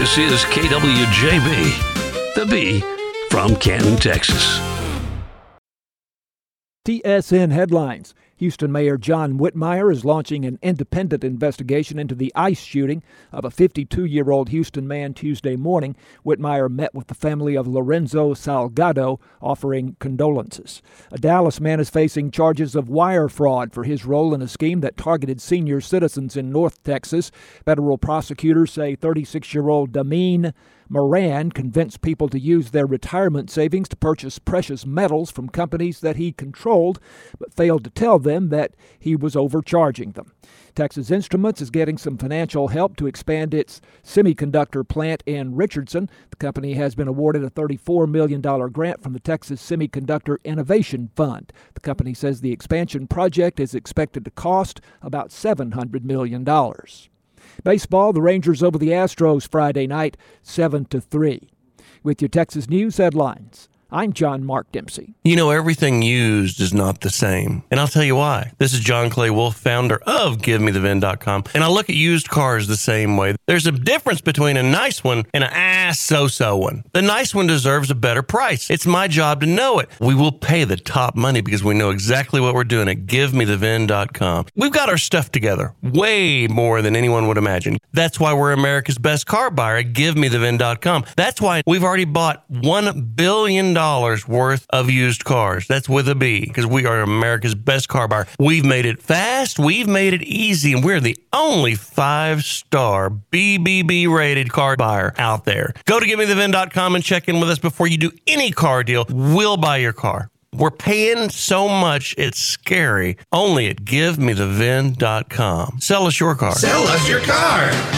This is KWJB, the B from Canton, Texas. TSN headlines. Houston Mayor John Whitmire is launching an independent investigation into the ICE shooting of a 52-year-old Houston man Tuesday morning. Whitmire met with the family of Lorenzo Salgado, offering condolences. A Dallas man is facing charges of wire fraud for his role in a scheme that targeted senior citizens in North Texas. Federal prosecutors say 36-year-old Damien Moran convinced people to use their retirement savings to purchase precious metals from companies that he controlled, but failed to tell them that he was overcharging them. Texas Instruments is getting some financial help to expand its semiconductor plant in Richardson. The company has been awarded a $34 million grant from the Texas Semiconductor Innovation Fund. The company says the expansion project is expected to cost about $700 million. Baseball, the Rangers over the Astros Friday night, 7-3. With your Texas News headlines, I'm John Mark Dempsey. You know, everything used is not the same. And I'll tell you why. This is John Clay Wolf, founder of GiveMeTheVin.com. And I look at used cars the same way. There's a difference between a nice one and an so-so one. The nice one deserves a better price. It's my job to know it. We will pay the top money because we know exactly what we're doing at GiveMeTheVin.com. We've got our stuff together way more than anyone would imagine. That's why we're America's best car buyer at GiveMeTheVin.com. That's why we've already bought $1 billion worth of used cars. That's with a B, because we are America's best car buyer. We've made it fast, we've made it easy, and we're the only 5-star BBB rated car buyer out there. Go to GiveMeTheVin.com and check in with us before you do any car deal. We'll buy your car. We're paying so much, it's scary. Only at GiveMeTheVin.com. Sell us your car. Sell us your car.